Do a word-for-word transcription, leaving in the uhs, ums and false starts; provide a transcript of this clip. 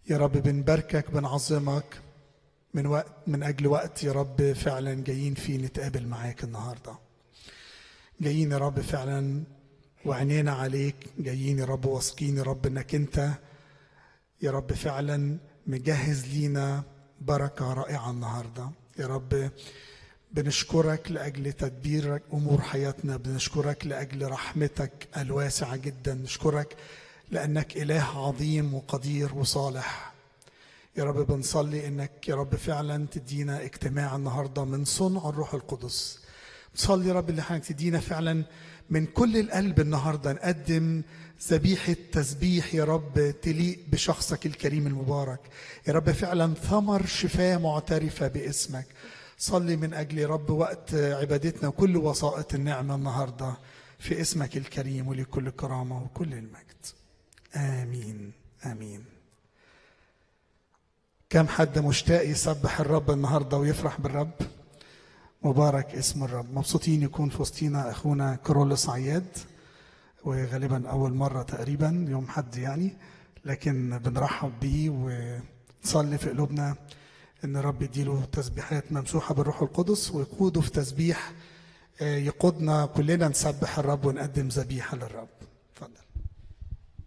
يا رب بنباركك بنعظمك من وقت من أجل وقت يا رب فعلا جايين فيه نتقابل معاك النهاردة. جايين يا رب فعلا وعينينا عليك، جايين يا رب واثقين يا رب انك انت يا رب فعلا مجهز لينا بركة رائعة النهاردة. يا رب بنشكرك لأجل تدبيرك أمور حياتنا، بنشكرك لأجل رحمتك الواسعة جدا، نشكرك لأنك إله عظيم وقدير وصالح. يا رب بنصلي إنك يا رب فعلا تدينا اجتماع النهاردة من صنع الروح القدس. بنصلي يا رب اللي حضرتك تدينا فعلا من كل القلب النهاردة نقدم ذبيحة تسبيح يا رب تليق بشخصك الكريم المبارك. يا رب فعلا ثمر شفاء معترفة باسمك. صلي من أجل يا رب وقت عبادتنا وكل وسائط النعمة النهاردة في اسمك الكريم ولكل الكرامة وكل المجد. آمين آمين. كم حد مشتاق يسبح الرب النهاردة ويفرح بالرب؟ مبارك اسم الرب. مبسوطين يكون في وسطينا أخونا كارولوس عياد، وغالبا أول مرة تقريبا يوم حد يعني، لكن بنرحب بيه ونصلي في قلوبنا إن الرب يديله تسبيحات ممسوحة بالروح القدس ويقوده في تسبيح يقودنا كلنا نسبح الرب ونقدم ذبيحة للرب. اتفضل.